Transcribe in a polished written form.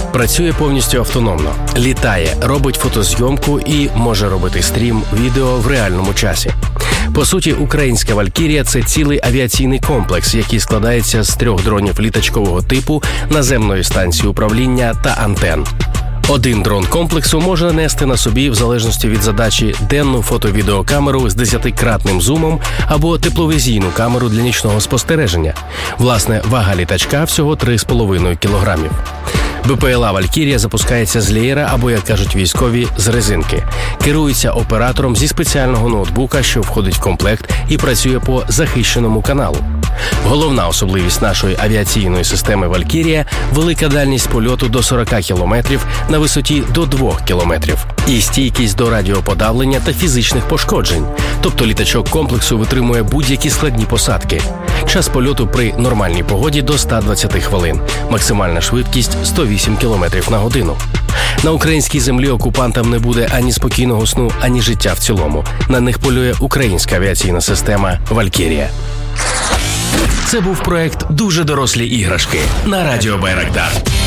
Працює повністю автономно, літає, робить фотозйомку і може робити стрім відео в реальному часі. По суті, українська «Валькірія» – це цілий авіаційний комплекс, який складається з 3 дронів літачкового типу, наземної станції управління та антен. Один дрон комплексу може нести на собі, в залежності від задачі, денну фото-відеокамеру з 10-кратним зумом або тепловізійну камеру для нічного спостереження. Власне, вага літачка всього 3,5 кілограмів. БПЛА «Валькірія» запускається з леєра або, як кажуть військові, з резинки. Керується оператором зі спеціального ноутбука, що входить в комплект і працює по захищеному каналу. Головна особливість нашої авіаційної системи «Валькірія» – велика дальність польоту до 40 кілометрів на висоті до 2 кілометрів і стійкість до радіоподавлення та фізичних пошкоджень. Тобто літачок комплексу витримує будь-які складні посадки. Час польоту при нормальній погоді до 120 хвилин. Максимальна швидкість – 108 км на годину. На українській землі окупантам не буде ані спокійного сну, ані життя в цілому. На них полює українська авіаційна система «Валькірія». Це був проект «Дуже дорослі іграшки» на радіо Байрактар.